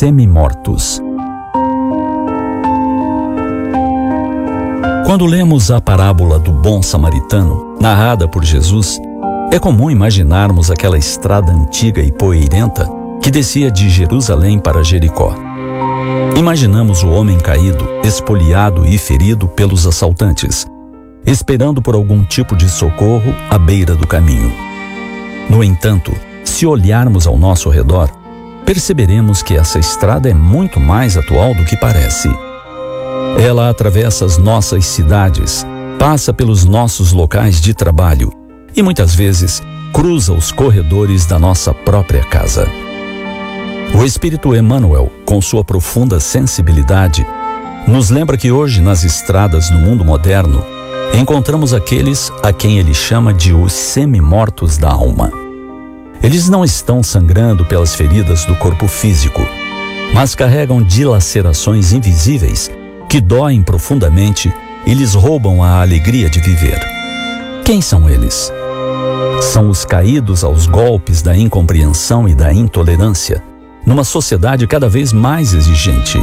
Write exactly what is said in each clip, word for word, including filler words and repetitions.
semi-mortos. Quando lemos a parábola do bom samaritano, narrada por Jesus, é comum imaginarmos aquela estrada antiga e poeirenta que descia de Jerusalém para Jericó. Imaginamos o homem caído, espoliado e ferido pelos assaltantes, esperando por algum tipo de socorro à beira do caminho. No entanto, se olharmos ao nosso redor, perceberemos que essa estrada é muito mais atual do que parece. Ela atravessa as nossas cidades, passa pelos nossos locais de trabalho e muitas vezes cruza os corredores da nossa própria casa. O Espírito Emmanuel, com sua profunda sensibilidade, nos lembra que hoje nas estradas no mundo moderno encontramos aqueles a quem ele chama de os semi-mortos da alma. Eles não estão sangrando pelas feridas do corpo físico, mas carregam dilacerações invisíveis que doem profundamente e lhes roubam a alegria de viver. Quem são eles? São os caídos aos golpes da incompreensão e da intolerância, numa sociedade cada vez mais exigente.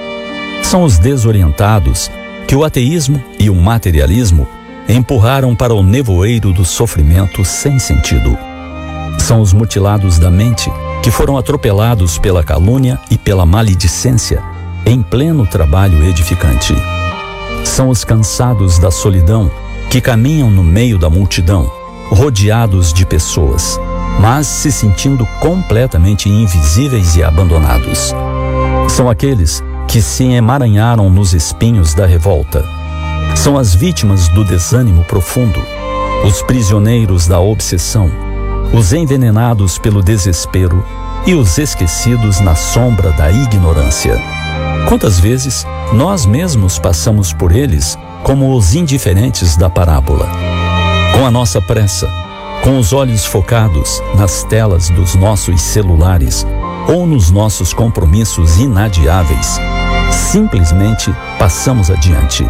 São os desorientados que o ateísmo e o materialismo empurraram para o nevoeiro do sofrimento sem sentido. São os mutilados da mente que foram atropelados pela calúnia e pela maledicência em pleno trabalho edificante. São os cansados da solidão que caminham no meio da multidão, rodeados de pessoas, mas se sentindo completamente invisíveis e abandonados. São aqueles que se emaranharam nos espinhos da revolta. São as vítimas do desânimo profundo, os prisioneiros da obsessão, os envenenados pelo desespero e os esquecidos na sombra da ignorância. Quantas vezes nós mesmos passamos por eles como os indiferentes da parábola? Com a nossa pressa, com os olhos focados nas telas dos nossos celulares ou nos nossos compromissos inadiáveis, simplesmente passamos adiante.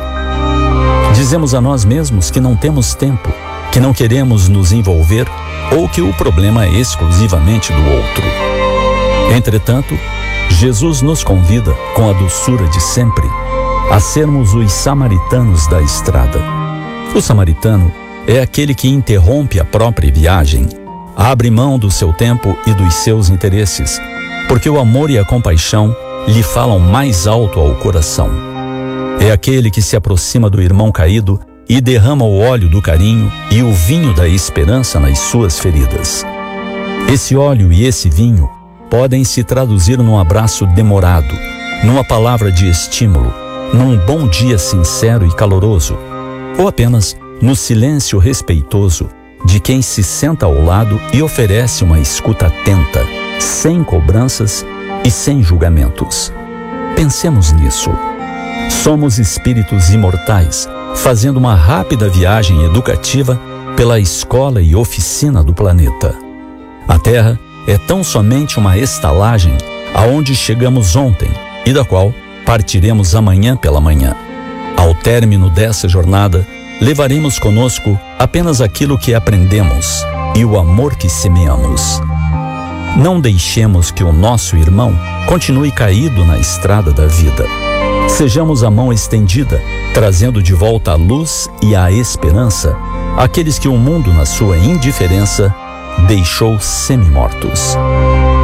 Dizemos a nós mesmos que não temos tempo, que não queremos nos envolver ou que o problema é exclusivamente do outro. Entretanto, Jesus nos convida, com a doçura de sempre, a sermos os samaritanos da estrada. O samaritano é aquele que interrompe a própria viagem, abre mão do seu tempo e dos seus interesses, porque o amor e a compaixão lhe falam mais alto ao coração. É aquele que se aproxima do irmão caído e derrama o óleo do carinho e o vinho da esperança nas suas feridas. Esse óleo e esse vinho podem se traduzir num abraço demorado, numa palavra de estímulo, num bom dia sincero e caloroso, ou apenas no silêncio respeitoso de quem se senta ao lado e oferece uma escuta atenta, sem cobranças e sem julgamentos. Pensemos nisso. Somos espíritos imortais, fazendo uma rápida viagem educativa pela escola e oficina do planeta. A Terra é tão somente uma estalagem aonde chegamos ontem e da qual partiremos amanhã pela manhã. Ao término dessa jornada, levaremos conosco apenas aquilo que aprendemos e o amor que semeamos. Não deixemos que o nosso irmão continue caído na estrada da vida. Sejamos a mão estendida, trazendo de volta a luz e a esperança àqueles que o mundo, na sua indiferença, deixou semi-mortos.